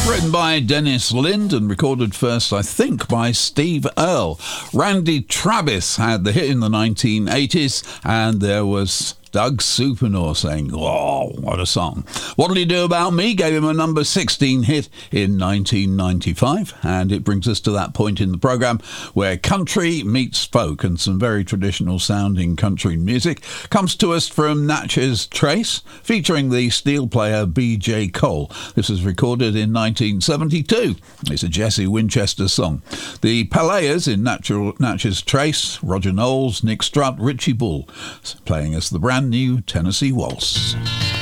Written by Dennis Lind and recorded first, I think, by Steve Earle. Randy Travis had the hit in the 1980s, and there was Doug Supernor saying, "Oh, what a song." What'll You Do About Me gave him a number 16 hit in 1995, and it brings us to that point in the programme where country meets folk, and some very traditional sounding country music comes to us from Natchez Trace, featuring the steel player B.J. Cole. This was recorded in 1972. It's a Jesse Winchester song. The Players in Natchez Trace, Roger Knowles, Nick Strutt, Richie Bull, playing us the brand new Tennessee Waltz.